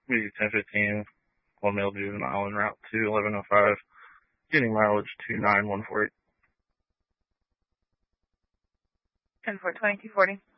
We 1015, one male juvenile en route to 1105, getting mileage 29148. 10-4, 2240.